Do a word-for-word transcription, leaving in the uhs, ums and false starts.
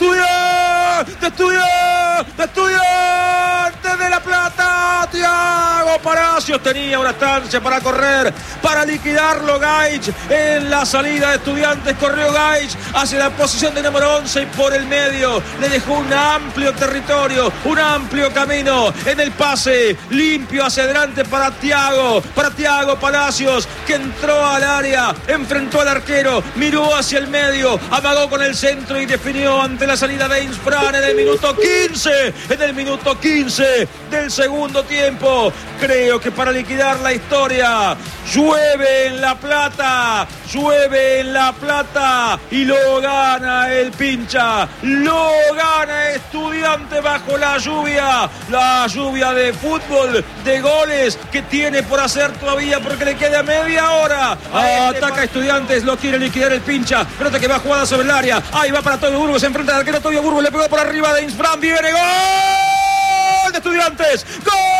Estudiantes, de Estudiantes, de Estudiantes de La Plata. Thiago Palacios tenía una estancia para correr, para liquidarlo Gaich. En la salida de Estudiantes corrió Gaich hacia la posición de número once y por el medio le dejó un amplio territorio, un amplio camino en el pase limpio hacia adelante para Thiago, para Thiago Palacios, que entró al área, enfrentó al arquero, miró hacia el medio, amagó con el centro y definió ante la salida de Insfran en el minuto quince, en el minuto quince del segundo tiempo. Creo que para liquidar la historia, llueve en La Plata, llueve en La Plata y lo gana el Pincha, lo gana Estudiante bajo la lluvia, la lluvia de fútbol, de goles que tiene por hacer todavía porque le queda media hora. Ah, ataca Estudiantes, lo quiere liquidar el Pincha, pelota que va jugada sobre el área, ahí va para Tobio Burgos, se enfrenta al arquero Tobio Burgos, le pegó por arriba de Insfran, viene gol de Estudiantes, gol